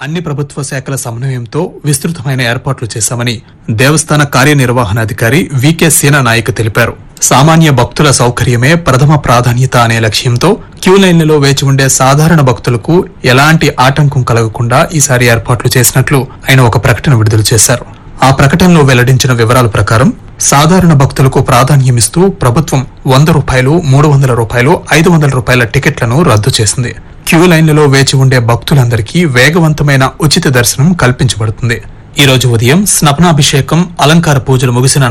అన్ని ప్రభుత్వ శాఖల సమన్వయంతో విస్తృతమైన ఏర్పాట్లు చేశామని దేవస్థాన కార్యనిర్వహణాధికారి వికే సేనా నాయక్ తెలిపారు. సామాన్య భక్తుల సౌకర్యమే ప్రథమ ప్రాధాన్యత అనే లక్ష్యంతో క్యూ లైన్లలో వేచి ఉండే సాధారణ భక్తులకు ఎలాంటి ఆటంకం కలగకుండా ఈసారి ఏర్పాట్లు చేసినట్లు ఆయన ఒక ప్రకటన విడుదల చేశారు. ఆ ప్రకటనలో వెల్లడించిన వివరాల ప్రకారం సాధారణ భక్తులకు ప్రాధాన్యమిస్తూ ప్రభుత్వం ₹100, ₹300, ₹500 టికెట్లను రద్దు చేసింది. క్యూ లైన్లలో వేచి ఉండే భక్తులందరికీ వేగవంతమైన ఉచిత దర్శనం కల్పించబడుతుంది. ఈ రోజు ఉదయం స్నపనాభిషేకం, అలంకార పూజలు ముగిసిన